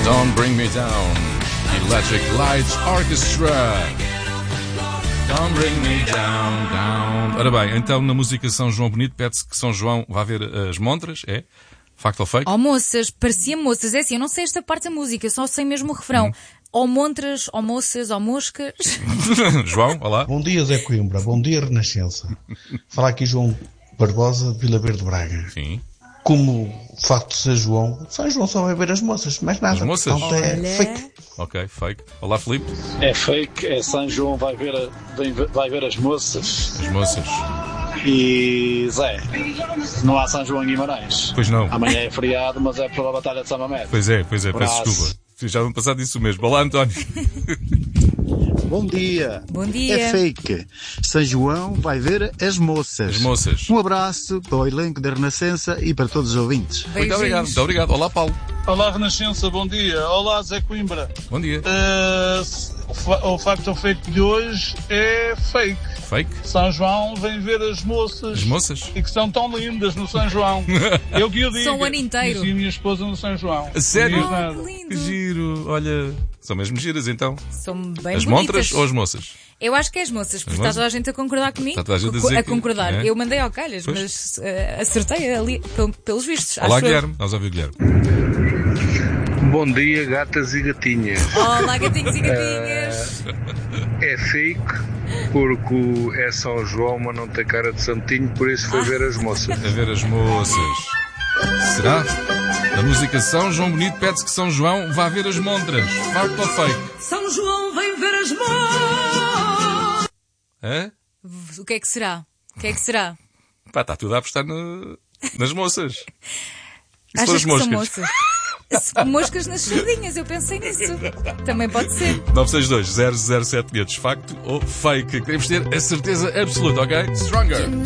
Don't Bring Me Down, Electric Light Orchestra. Don't Bring Me Down, down. Ora bem, então na música São João Bonito pede-se que São João vá ver as montras, é? Facto ou fake? Ou moças, parecia moças. É assim, eu não sei esta parte da música, só sei mesmo o refrão. Ou montras, ou moças, ou moscas. João, olá. Bom dia, Zé Coimbra. Bom dia, Renascença. Falar aqui João Barbosa, de Vila Verde, Braga. Sim. Como o facto de ser João, São João só vai ver as moças, mais nada. As moças? Portanto, é fake. Ok, fake. Olá, Filipe. É fake, é São João vai ver as moças. As moças. E Zé, não há São João em Guimarães. Pois não. Amanhã é feriado, mas é pela Batalha de São Mamede. Pois é, peço Abraço. desculpa. Já me passado isso mesmo. Olá, António. Bom dia. Bom dia. É fake. São João vai ver as moças. As moças. Um abraço para o elenco da Renascença e para todos os ouvintes. Muito obrigado, muito obrigado. Olá, Paulo. Olá, Renascença, bom dia. Olá, Zé Coimbra. Bom dia. O facto ou fake de hoje é fake. Fake? São João vem ver as moças. As moças? E que são tão lindas no São João. Eu que o digo. São o ano inteiro. Conheci a minha esposa no São João. A sério? Não diz nada. Que lindo. Que giro. Olha, são mesmo giras então. São bem As bonitas. montras ou as moças? Eu acho que é as moças, porque As está toda a gente a concordar comigo. Está toda a gente a dizer a que- concordar. é? Eu mandei ao calhas, Pois. mas acertei ali pelos vistos. Olá, acho eu. Guilherme. Vamos ouvir o Guilherme. Bom dia, gatas e gatinhas. Olá, gatinhos e gatinhas. É fake, porque é São João, mas não tem cara de santinho, por isso foi ver as moças. A ver as moças. Será? Na música São João Bonito pede-se que São João vá ver as montras. Facto ou fake? São João vem ver as mãos. Hã? O que é que será? O que é que será? Pá, está tudo a apostar nas moças. E se for Achas as que são moscas? moças? Moscas nas sardinhas, eu pensei nisso. Também pode ser. 962 007 500. Facto ou fake? Queremos ter a certeza absoluta, ok? Stronger.